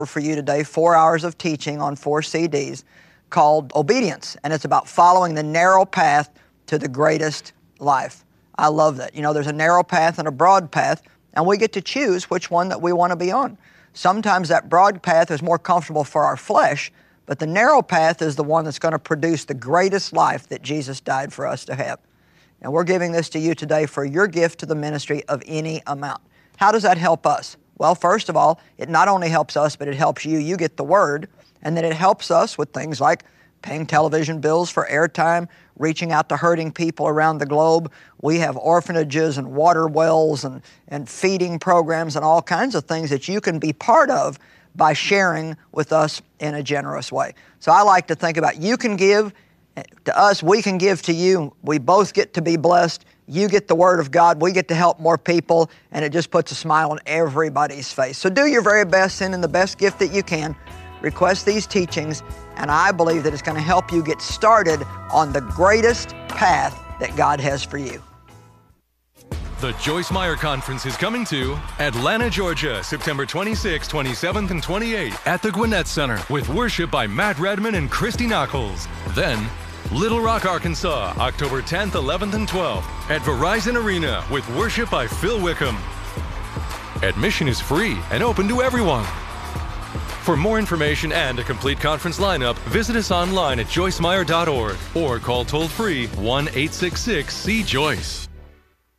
for you today 4 hours of teaching on 4 CDs called Obedience, and it's about following the narrow path to the greatest life. I love that. You know, there's a narrow path and a broad path, and we get to choose which one that we want to be on. Sometimes that broad path is more comfortable for our flesh, but the narrow path is the one that's going to produce the greatest life that Jesus died for us to have. And we're giving this to you today for your gift to the ministry of any amount. How does that help us? Well, first of all, it not only helps us, but it helps you. You get the Word, and then it helps us with things like paying television bills for airtime, reaching out to hurting people around the globe. We have orphanages and water wells and feeding programs and all kinds of things that you can be part of by sharing with us in a generous way. So I like to think about you can give to us, we can give to you. We both get to be blessed. You get the Word of God. We get to help more people, and it just puts a smile on everybody's face. So do your very best, send in the best gift that you can. Request these teachings, and I believe that it's going to help you get started on the greatest path that God has for you. The Joyce Meyer Conference is coming to Atlanta, Georgia, September 26th, 27th, and 28th at the Gwinnett Center with worship by Matt Redman and Christy Knuckles. Then, Little Rock, Arkansas, October 10th, 11th, and 12th at Verizon Arena with worship by Phil Wickham. Admission is free and open to everyone. For more information and a complete conference lineup, visit us online at joycemeyer.org or call toll-free 1-866-SEE-JOYCE.